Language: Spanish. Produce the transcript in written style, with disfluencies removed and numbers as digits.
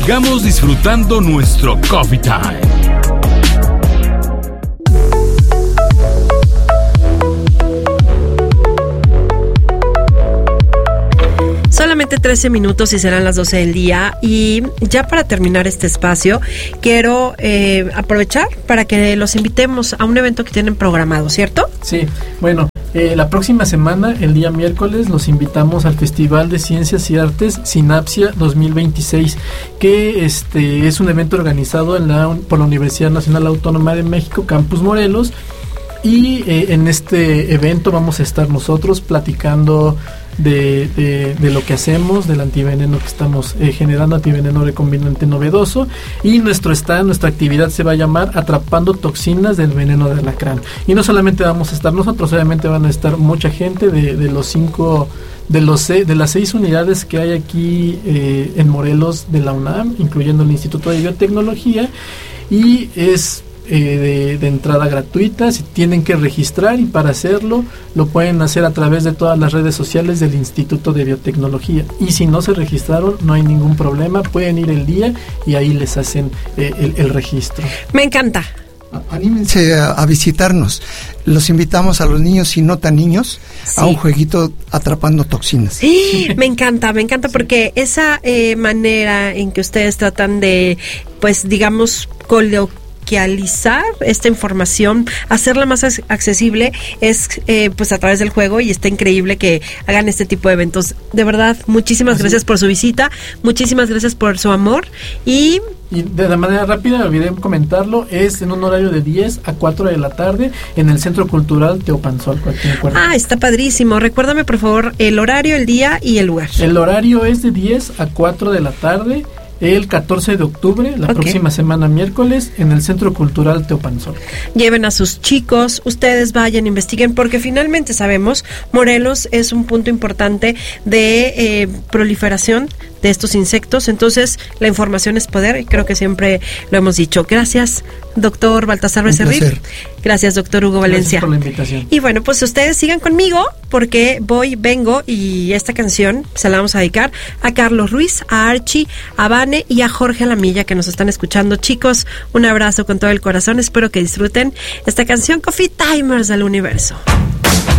sigamos disfrutando nuestro Coffee Time. Solamente 13 minutos y serán las 12 del día. Y ya para terminar este espacio, quiero aprovechar para que los invitemos a un evento que tienen programado, ¿cierto? Sí, bueno, la próxima semana, el día miércoles, los invitamos al Festival de Ciencias y Artes Sinapsia 2026, que es un evento organizado por la Universidad Nacional Autónoma de México, Campus Morelos. Y en este evento vamos a estar nosotros platicando de lo que hacemos, del antiveneno que estamos generando, antiveneno recombinante novedoso, y nuestra actividad se va a llamar Atrapando Toxinas del Veneno de Alacrán. Y no solamente vamos a estar nosotros, obviamente van a estar mucha gente de las 6 unidades que hay aquí en Morelos de la UNAM, incluyendo el Instituto de Biotecnología, y es de entrada gratuita. Se tienen que registrar, y para hacerlo lo pueden hacer a través de todas las redes sociales del Instituto de Biotecnología, y si no se registraron no hay ningún problema, pueden ir el día y ahí les hacen el registro. Me encanta. Anímense a visitarnos. Los invitamos a los niños y no tan niños, sí, a un jueguito Atrapando Toxinas. Sí, me encanta porque esa manera en que ustedes tratan de, pues digamos, coloquializar esta información, hacerla más accesible, es pues a través del juego, y está increíble que hagan este tipo de eventos. De verdad, muchísimas gracias por su visita, muchísimas gracias por su amor, y de la manera rápida, olvidé comentarlo, es en un horario de 10 a 4 de la tarde en el Centro Cultural Teopanzolco, aquí en Cuernavaca. Ah, está padrísimo. Recuérdame, por favor, el horario, el día y el lugar. El horario es de 10 a 4 de la tarde, el 14 de octubre, la próxima semana, miércoles, en el Centro Cultural Teopanzolco. Lleven a sus chicos, ustedes vayan, investiguen, porque finalmente sabemos, Morelos es un punto importante de proliferación de estos insectos, entonces la información es poder, y creo que siempre lo hemos dicho. Gracias, doctor Baltasar Becerril. Gracias, doctor Hugo Valencia. Gracias por la invitación. Y bueno, pues ustedes sigan conmigo, porque vengo, y esta canción se la vamos a dedicar a Carlos Ruiz, a Archie, a Vane y a Jorge Lamilla, que nos están escuchando. Chicos, un abrazo con todo el corazón, espero que disfruten esta canción, Coffee Timers del Universo.